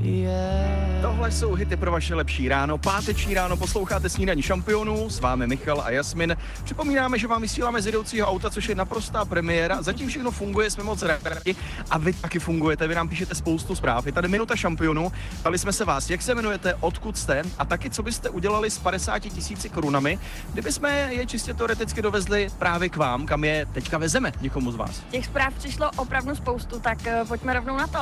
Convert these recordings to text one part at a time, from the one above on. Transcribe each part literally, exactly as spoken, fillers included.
Yeah. Tohle jsou hity pro vaše lepší ráno. Páteční ráno posloucháte Snídaní šampionů, s vámi Michal a Jasmin. Připomínáme, že vám vysíláme z jedoucího auta, což je naprostá premiéra. Zatím všechno funguje, jsme moc rádi a vy taky fungujete. Vy nám píšete spoustu zpráv. Je tady minuta šampionů. Ptali jsme se vás, jak se jmenujete, odkud jste a taky, co byste udělali s padesáti tisíci korunami, kdyby jsme je čistě teoreticky dovezli právě k vám, kam je teďka vezeme někomu z vás. Těch zpráv přišlo opravdu spoustu, tak uh, pojďme rovnou na to.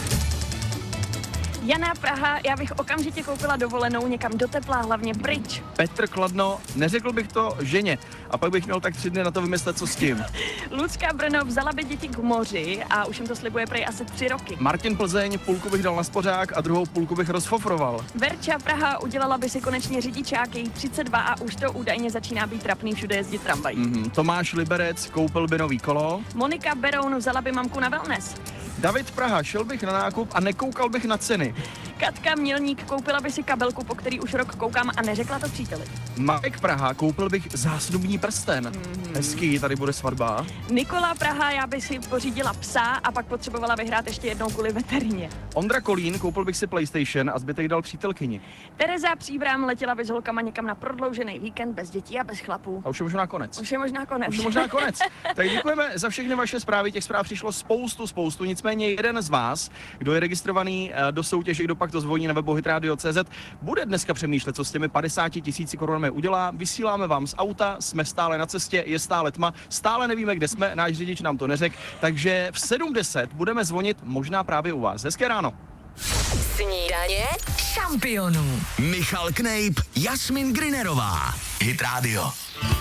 Jana Praha, já bych okamžitě koupila dovolenou někam do tepla, hlavně pryč. Petr Kladno, neřekl bych to ženě a pak bych měl tak tři dny na to vymyslet, co s tím. Lucka Brno, vzala by děti k moři a už jim to slibuje prej asi tři roky. Martin Plzeň, půlku bych dal na spořák a druhou půlku bych rozfofroval. Verča Praha, udělala by si konečně řidičák, její třicet dva a už to údajně začíná být trapný všude jezdit tramvají. Mm-hmm. Tomáš Liberec, koupil by nový kolo. Monika Beroun, vzala by mamku na wellness. David Praha, šel bych na nákup a nekoukal bych na ceny. Katka Mělník, koupila by si kabelku, po který už rok koukám a neřekla to příteli. Marek Praha, koupil bych zásnubní prsten. Mm-hmm. Hezký, tady bude svatba. Nikola Praha, já bych si pořídila psa a pak potřebovala vyhrát ještě jednou kvůli veterině. Ondra Kolín, koupil bych si PlayStation a zbytek dal přítelkyni. Tereza Příbram, letěla by s holkama někam na prodloužený víkend bez dětí a bez chlapů. A už je možná konec. Už je možná konec. Už je možná konec. Tak děkujeme za všechny vaše zprávy, těch zpráv přišlo spoustu, spoustu. Nicméně jeden z vás, kdo je registrovaný do soutěže, kdo pak to zvoní na webu hitradio tečka cé zet, bude dneska přemýšlet, co s těmi padesáti tisíci korunami udělá. Vysíláme vám z auta, jsme stále na cestě, je stále tma, stále nevíme, kde jsme, náš řidič nám to neřekl, takže v sedm deset budeme zvonit možná právě u vás. Hezké ráno. Snídaně šampionů. Michal Knejp, Jasmin Grinerová. Hit Radio.